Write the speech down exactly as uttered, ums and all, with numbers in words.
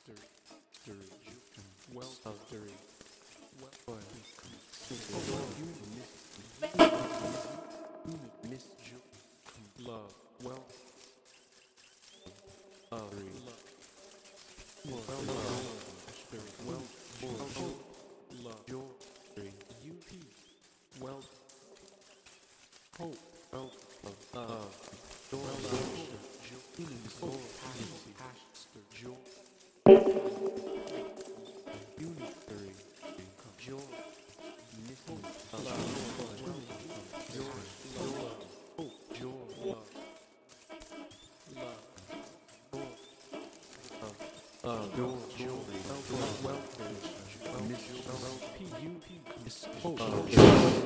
Stir, stir, well, stir, well, miss, love, well, love, love, well, well, well, love, joy, U P, well, hope, well, love, joy, hope, pastor, joy, unitary, joy, missing, love, joy, love, hope, joy, love, love, joy, love, joy, joy, welfare, miss, P U P, miss, hope,